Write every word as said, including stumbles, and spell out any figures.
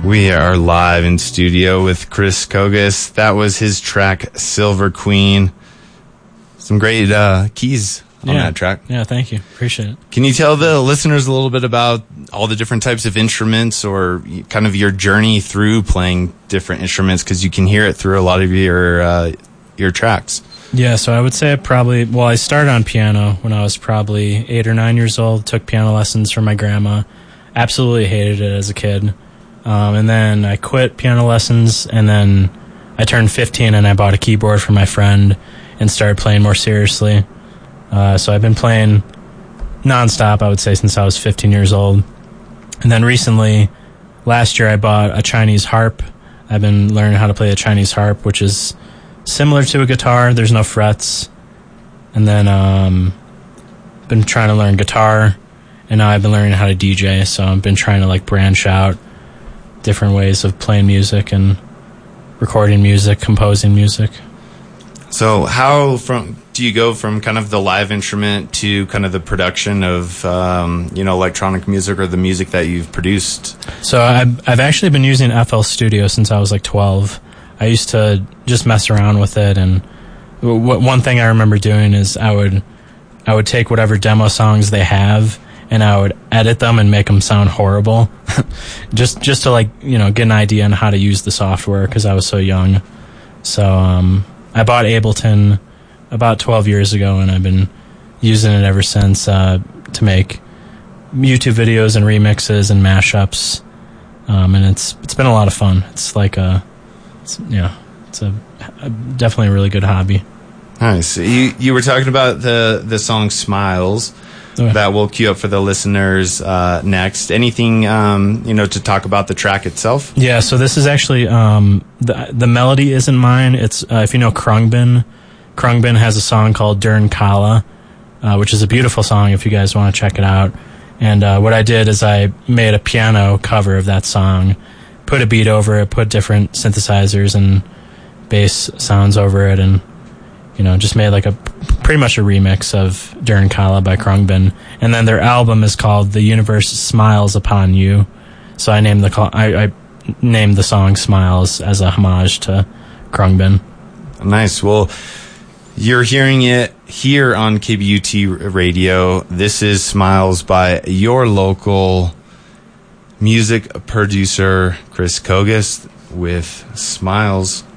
We are live in studio with Chris Kogas. That was his track, Silver Queen. Some great uh, keys on yeah. that track. Yeah, thank you. Appreciate it. Can you tell the listeners a little bit about all the different types of instruments or kind of your journey through playing different instruments? Because you can hear it through a lot of your uh, your tracks. Yeah, so I would say I probably, well, I started on piano when I was probably eight or nine years old, took piano lessons from my grandma. Absolutely hated it as a kid. Um, and then I quit piano lessons, and then I turned fifteen and I bought a keyboard for my friend and started playing more seriously. Uh, so I've been playing nonstop, I would say, since I was fifteen years old. And then recently, last year, I bought a Chinese harp. I've been learning how to play a Chinese harp, which is similar to a guitar. There's no frets. And then um, been trying to learn guitar, and now I've been learning how to D J. So I've been trying to like branch out different ways of playing music and recording music, composing music. So how from do you go from kind of the live instrument to kind of the production of um, you know electronic music or the music that you've produced? So I've I've actually been using F L Studio since I was like twelve. I used to just mess around with it, and w- one thing I remember doing is I would I would take whatever demo songs they have and I would edit them and make them sound horrible, just just to like you know get an idea on how to use the software because I was so young. So um, I bought Ableton about twelve years ago, and I've been using it ever since uh, to make YouTube videos and remixes and mashups. Um, and it's it's been a lot of fun. It's like a it's, yeah, it's a, a definitely a really good hobby. Nice. You you were talking about the the song Smiles. Okay. That we'll queue up for the listeners uh, next. Anything um, you know to talk about the track itself? Yeah, so this is actually um, the the melody isn't mine. It's uh, if you know Krungbin, Krungbin has a song called Dern Kala, uh, which is a beautiful song. If you guys want to check it out, and uh, what I did is I made a piano cover of that song, put a beat over it, put different synthesizers and bass sounds over it, and you know just made like a pretty much a remix of Dern Kala by Krungbin. And then their album is called The Universe Smiles Upon You. So I named the call, I, I named the song Smiles as a homage to Krungbin. Nice. Well, you're hearing it here on K B U T Radio. This is Smiles by your local music producer, Chris Kogas, with Smiles.